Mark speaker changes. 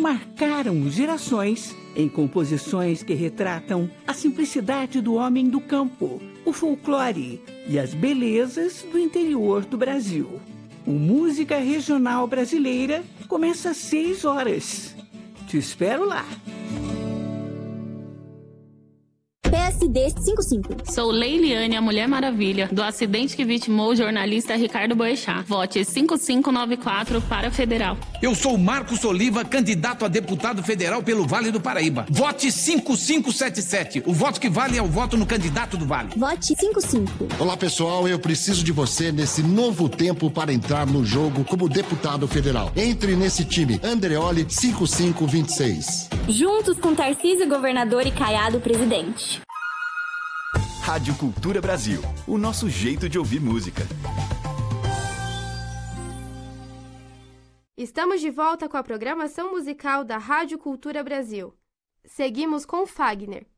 Speaker 1: marcaram gerações em composições que retratam a simplicidade do homem do campo, o folclore e as belezas do interior do Brasil. O Música Regional Brasileira começa às 6 horas. Te espero lá.
Speaker 2: PSD 55.
Speaker 3: Sou Leiliane, a Mulher Maravilha, do acidente que vitimou o jornalista Ricardo Boechat. Vote 5594 para federal.
Speaker 4: Eu sou Marcos Oliva, candidato a deputado federal pelo Vale do Paraíba. Vote 5577. O voto que vale é o voto no candidato do Vale.
Speaker 2: Vote 55.
Speaker 5: Olá, pessoal. Eu preciso de você nesse novo tempo para entrar no jogo como deputado federal. Entre nesse time. Andreoli 5526.
Speaker 2: Juntos com Tarcísio, governador, e Caiado, presidente.
Speaker 6: Rádio Cultura Brasil, o nosso jeito de ouvir música.
Speaker 7: Estamos de volta com a programação musical da Rádio Cultura Brasil. Seguimos com Fagner.